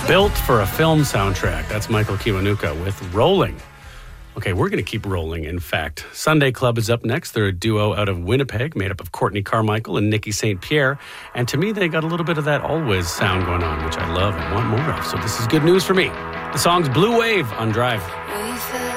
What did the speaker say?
Built for a film soundtrack. That's Michael Kiwanuka with Rolling. Okay, we're going to keep rolling, in fact. Sunday Club is up next. They're a duo out of Winnipeg made up of Courtney Carmichael and Nikki St. Pierre. And to me, they got a little bit of that Always sound going on, which I love and want more of. So this is good news for me. The song's Blue Wave on Drive.